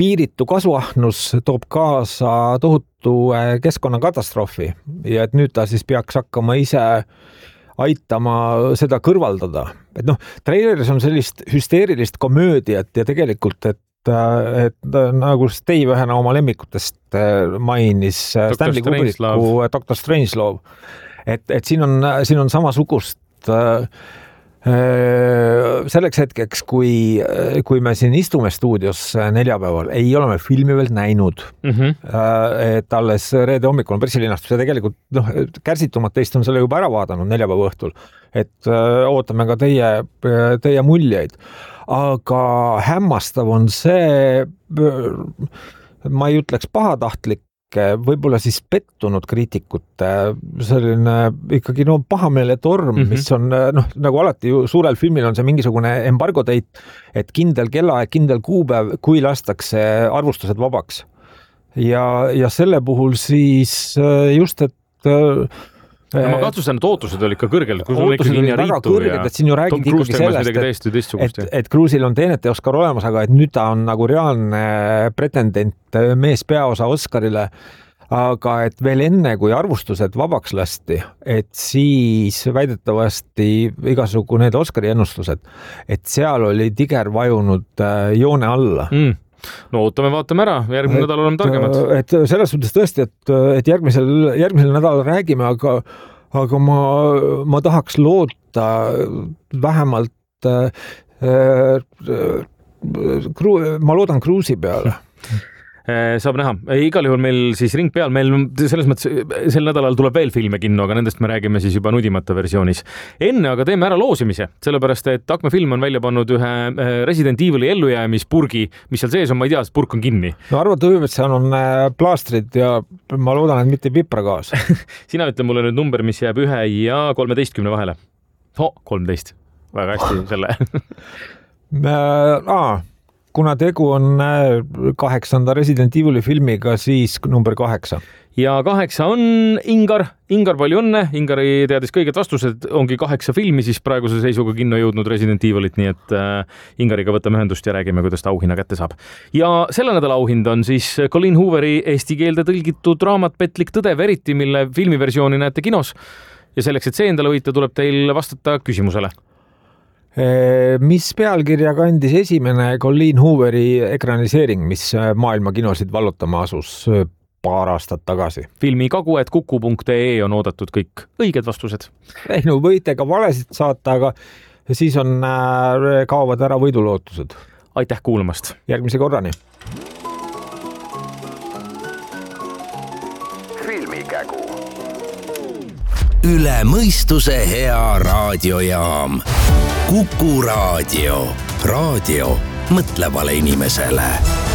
piiritu kasvuahnus toob kaasa tohutu keskkonnakatastroofi ja et nüüd ta siis peaks hakkama ise aitama seda kõrvaldada. Et treileris on sellist hüsteerilist komöödiat ja tegelikult, et nagu Steve ühena oma lemmikutest mainis Stanley Kubricku Dr. Strangelove, et siin on samasugust selleks hetkeks, kui me siin istume stuudios neljapäeval, ei ole me filmi veel näinud. Et alles reede hommikul on pressilinastus ja tegelikult kärsitumat teist on selle juba ära vaadanud neljapäeva õhtul. Et ootame ka teie muljeid. Aga hämmastav on see, ma ei ütleks pahatahtlik, võib-olla siis pettunud kriitikute selline ikkagi pahameele torm, mis on nagu alati ju suurel filmil on see mingisugune embargo teit, et kindel kellaaeg, kindel kuupäev, kui lastakse arvustused vabaks. Ja selle puhul siis just, et ma katsustan, et ootused olid ka kõrgel. Ootused olid väga kõrged, et siin ju räägid ikkagi sellest, et Cruise'il on teenete Oscar olemas, aga et nüüd ta on nagu reaalne pretendent mees peaosa Oscarile, aga et veel enne, kui arvustused vabaks lasti, et siis väidetavasti igasugu need Oscari ennustused, et seal oli Tiger vajunud joone alla. No ootame, vaatame ära, järgmine nädal oleme targemad. Et selles suhtes tõesti, et järgmisel nädal räägime, aga ma tahaks loota vähemalt ma loodan Cruise'i peale. Saab näha. Igal juhul meil siis ring peal, meil selles mõttes sel nädalal tuleb veel filme kinno, aga nendest me räägime siis juba nudimata versioonis. Enne aga teeme ära loosimise, sellepärast et Acme Film on välja pannud ühe Resident Evil'i ellujäämispurgi, mis seal sees on, ma ei tea, sest purk on kinni. No arvata võib, et seal on plaastrid ja ma loodan, et mitte pipragaas. Sina ütle mulle nüüd number, mis jääb 1 ja 13 vahele. 13. Väga hästi selle. Kuna tegu on 8. Resident Evil'i filmiga, siis number 8. Ja 8 on Ingar. Ingar, palju õnne. Ingari teadis kõiged vastused, ongi 8 filmi siis praeguse seisuga kinno jõudnud Resident Evil'it, nii et Ingariga võtame ühendust ja räägime, kuidas ta auhinna kätte saab. Ja selle nädala auhind on siis Colleen Hooveri eesti keelde tõlgitud raamat Petlik tõde veriti, mille filmiversiooni näete kinos. Ja selleks, et see endale võita, tuleb teil vastata küsimusele. Mis pealkirja kandis esimene Colleen Hooveri ekraniseering, mis maailma kinosid vallutama asus paar aastat tagasi? Filmi kagu@kuku.ee on oodatud kõik õiged vastused. No võite ka valesid saata, aga siis on kaovad ära võidulootused. Aitäh kuulamast! Järgmise korrani! Filmikägu. Üle mõistuse hea raadiojaam. Kuku Raadio. Raadio mõtlevale inimesele.